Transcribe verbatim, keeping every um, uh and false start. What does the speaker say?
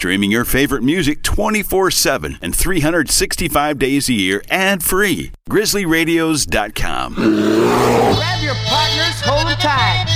streaming your favorite music twenty-four seven and three hundred sixty-five days a year ad-free. grizzly radios dot com. Grab your partners, hold them tight.